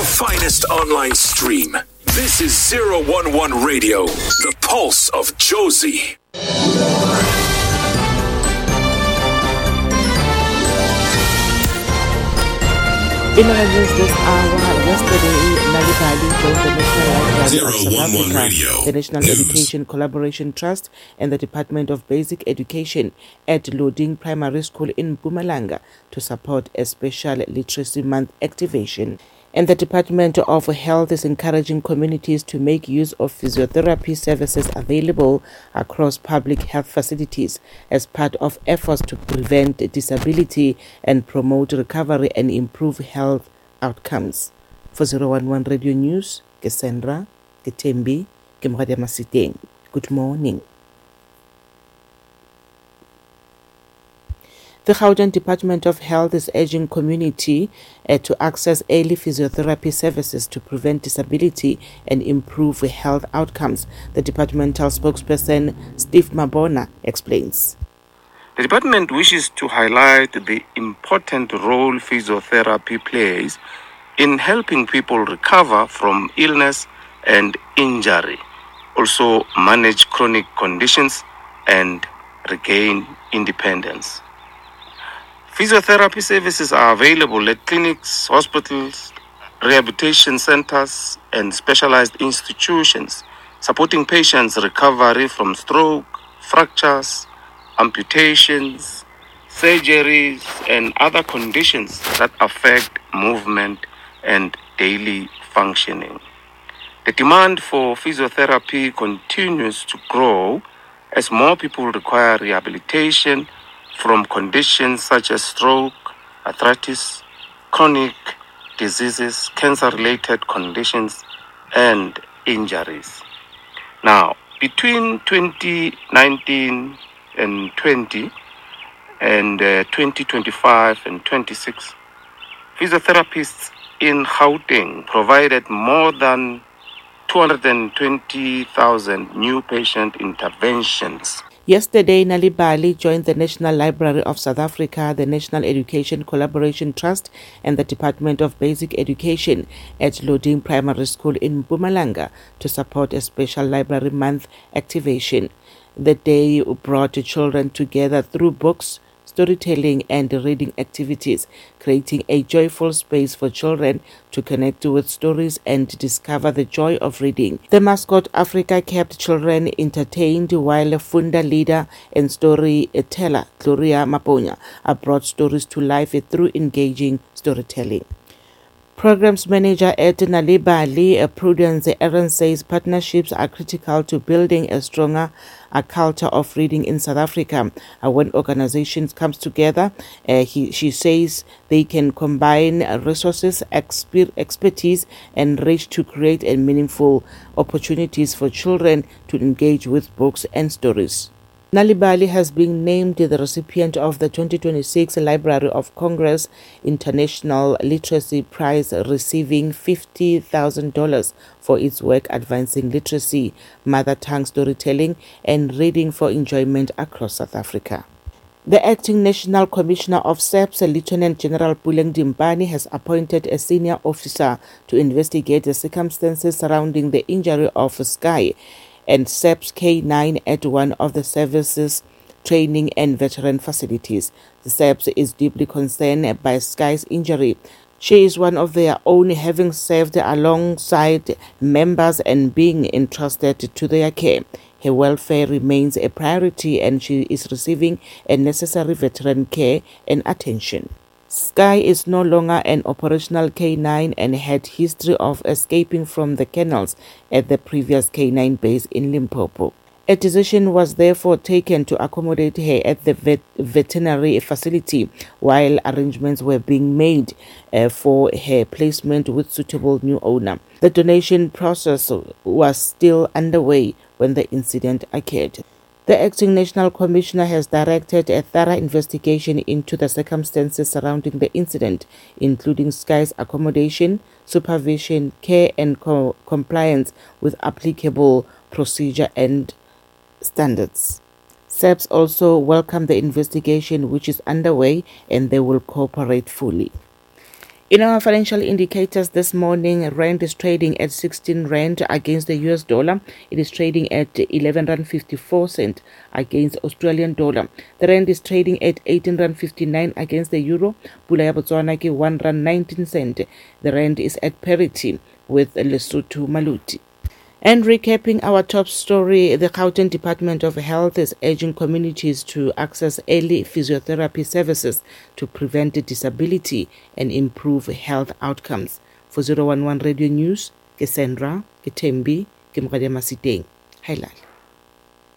finest online stream. This is 011 Radio, the pulse of Jozi. In our news this hour, yesterday, Nalibali joined the National Library of South Africa, Radio. the National Education Collaboration Trust, and the Department of Basic Education at Loding Primary School in Mpumalanga to support a special Literacy Month activation. And the Department of Health is encouraging communities to make use of physiotherapy services available across public health facilities as part of efforts to prevent disability and promote recovery and improve health outcomes. For 011 Radio News, Cassandra, Ketembi, Kemrade Masiteng. Good morning. The Gauteng Department of Health is urging community to access early physiotherapy services to prevent disability and improve health outcomes. The departmental spokesperson, Steve Mabona, explains. The department wishes to highlight the important role physiotherapy plays in helping people recover from illness and injury, also manage chronic conditions and regain independence. Physiotherapy services are available at clinics, hospitals, rehabilitation centers, and specialized institutions, supporting patients' recovery from stroke, fractures, amputations, surgeries, and other conditions that affect movement and daily functioning. The demand for physiotherapy continues to grow as more people require rehabilitation from conditions such as stroke, arthritis, chronic diseases, cancer-related conditions, and injuries. Now, between 2019 and 20 and 2025 and 26, physiotherapists in Gauteng provided more than 220,000 new patient interventions. Yesterday, Nalibali joined the National Library of South Africa, the National Education Collaboration Trust, and the Department of Basic Education at Loding Primary School in Mpumalanga to support a special Library Month activation. The day brought children together through books, storytelling, and reading activities, creating a joyful space for children to connect with stories and discover the joy of reading. The mascot Africa kept children entertained while Funda leader and storyteller Gloria Maponya brought stories to life through engaging storytelling. Programs Manager at Nalibali, Prudence Aaron, says partnerships are critical to building a stronger culture of reading in South Africa. When organizations come together, she says they can combine resources, expertise, and reach to create meaningful opportunities for children to engage with books and stories. Nalibali has been named the recipient of the 2026 Library of Congress International Literacy Prize, receiving $50,000 for its work advancing literacy, mother tongue storytelling, and reading for enjoyment across South Africa. The acting National Commissioner of SAPS, Lieutenant General Puleng Dimpane, has appointed a senior officer to investigate the circumstances surrounding the injury of Sky and SAPS K9 at one of the service's training and veteran facilities. The SAPS is deeply concerned by Sky's injury. She is one of their own, having served alongside members and being entrusted to their care. Her welfare remains a priority and she is receiving a necessary veteran care and attention. Sky is no longer an operational K9 and had history of escaping from the kennels at the previous K9 base in Limpopo. A decision was therefore taken to accommodate her at the veterinary facility while arrangements were being made for her placement with suitable new owner. The donation process was still underway when the incident occurred. The acting National Commissioner has directed a thorough investigation into the circumstances surrounding the incident, including Sky's accommodation, supervision, care, and compliance with applicable procedure and standards. SAPS also welcomed the investigation which is underway and they will cooperate fully. In our financial indicators this morning, Rand is trading at 16 Rand against the US dollar. It is trading at 11 Rand 54 cent against Australian dollar. The Rand is trading at 18 Rand 59 against the euro. Pula ya Botswana ke 1 Rand 19 cent. The Rand is at parity with Lesotho Maluti. And recapping our top story, the Gauteng Department of Health is urging communities to access early physiotherapy services to prevent disability and improve health outcomes. For 011 Radio News, ke Sandra, ke Thembi, ke Mokadiamasiteng. Hi Lala.